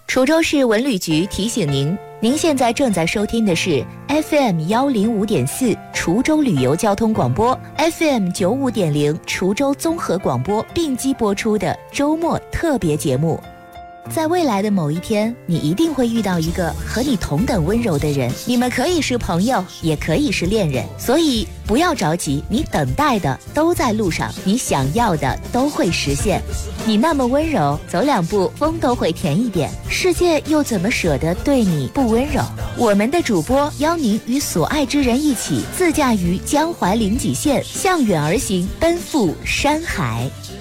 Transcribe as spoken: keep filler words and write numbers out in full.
滁州市文旅局提醒您，您现在正在收听的是 F M 一零五点四 滁州旅游交通广播 ，F M 九五点零 滁州综合广播并机播出的周末特别节目。在未来的某一天，你一定会遇到一个和你同等温柔的人，你们可以是朋友，也可以是恋人，所以不要着急，你等待的都在路上，你想要的都会实现。你那么温柔，走两步风都会甜一点，世界又怎么舍得对你不温柔？我们的主播邀您与所爱之人一起自驾于江淮临济县，向远而行，奔赴山海。